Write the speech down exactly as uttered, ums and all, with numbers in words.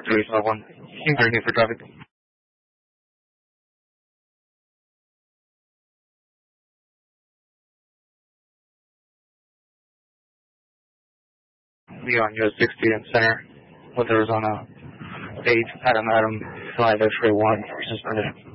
for three five one. King Green for traffic. Beyond U S sixty in center with Arizona eight, Adam Adam, five X-ray one, suspended.